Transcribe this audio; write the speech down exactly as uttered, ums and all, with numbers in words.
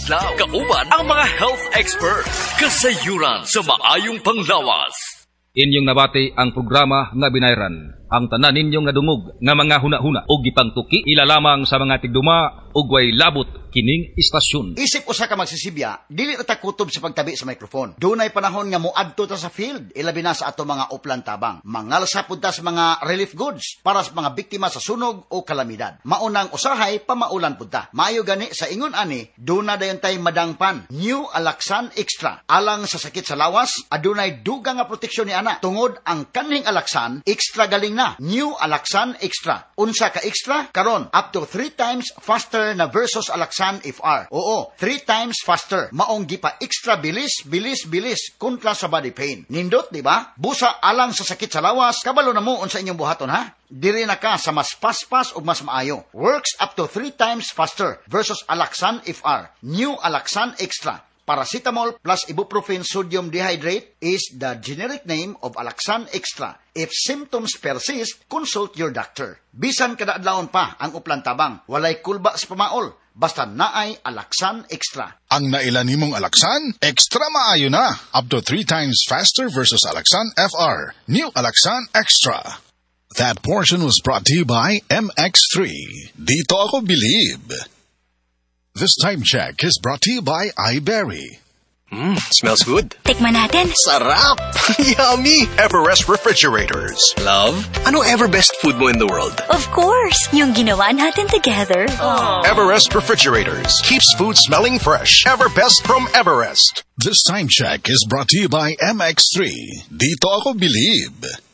adlaw. Kauban ang mga health experts. Kasayuran sa maayong panglawas. Inyong nabati ang programa nga binayran. Ang tanan ninyong nadungog nga mga huna-huna o gipangtuki ilalamang sa mga tigduma ug way labot kining istasyon. Isip usa ka magsisibya, dili ta kutob sa pagtabi sa microphone. Dunay panahon nga moadto ta sa field, ilabi na sa ato mga uplan tabang. Mangalsa pud ta sa mga relief goods para sa mga biktima sa sunog o kalamidad. Maunang usahay pamaulan pud ta. Maayo gani sa ingon ani, duna dayon tay madangpan. New Alaxan Extra. Alang sa sakit sa lawas, adunay dugang nga proteksyon ni ana. Tungod ang kaning Alaxan, extra galing na. New Alaxan Extra. Unsa ka extra? Karon up to three times faster na versus Alaxan F R. Oo, three times faster. Maong gipa extra bilis, bilis, bilis kontra sa body pain. Nindot, di ba? Busa alang sa sakit sa lawas, kabalo na mo unsa inyong buhaton ha? Diri na ka sa mas paspas ug mas maayo. Works up to three times faster versus Alaxan F R. New Alaxan Extra. Paracetamol plus ibuprofen sodium dehydrate is the generic name of Alaxan Extra. If symptoms persist, consult your doctor. Bisan kada adlawon pa ang uplan tabang, walay kulba sa pamaol, basta naay Alaxan Extra. Ang nailan nimong Alaxan, extra maayo na. Up to three times faster versus Alaxan F R. New Alaxan Extra. That portion was brought to you by M X three. Dito ako believe. This time check is brought to you by iBerry. Mmm, smells good. Tikman natin. Sarap! Yummy! Everest Refrigerators. Love, ano ever best food mo in the world? Of course, yung ginawa natin together. Aww. Everest Refrigerators keeps food smelling fresh. Ever best from Everest. This time check is brought to you by M X three. Dito ako believe.